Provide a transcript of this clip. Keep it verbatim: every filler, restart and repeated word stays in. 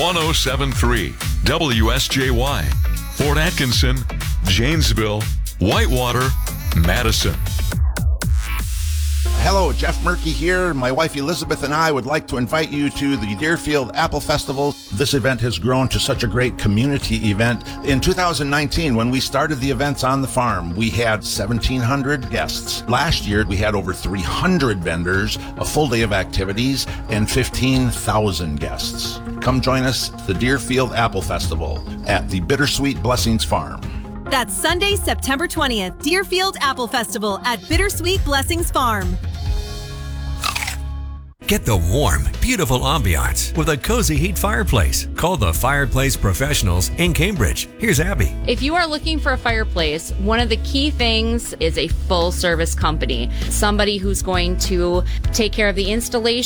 one oh seven point three W S J Y, Fort Atkinson, Janesville, Whitewater, Madison. Hello, Jeff Murky here. My wife Elizabeth and I would like to invite you to the Deerfield Apple Festival. This event has grown to such a great community event. In two thousand nineteen, when we started the events on the farm, we had seventeen hundred guests. Last year, we had over three hundred vendors, a full day of activities, and fifteen thousand guests. Come join us at the Deerfield Apple Festival at the Bittersweet Blessings Farm. That's Sunday, September twentieth, Deerfield Apple Festival at Bittersweet Blessings Farm. Get the warm, beautiful ambiance with a cozy heat fireplace. Call the Fireplace Professionals in Cambridge. Here's Abby. If you are looking for a fireplace, one of the key things is a full service company. Somebody who's going to take care of the installation,